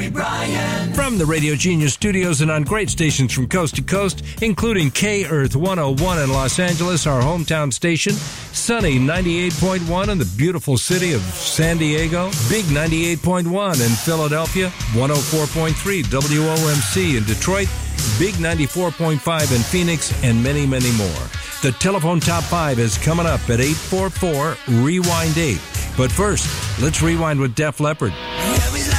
Gary Bryan. From the Radio Genius studios and on great stations from coast to coast, including K-Earth 101 in Los Angeles, our hometown station, Sunny 98.1 in the beautiful city of San Diego, Big 98.1 in Philadelphia, 104.3 WOMC in Detroit, Big 94.5 in Phoenix, and many, many more. The telephone top 5 is coming up at 844-REWIND-8. But first, let's rewind with Def Leppard.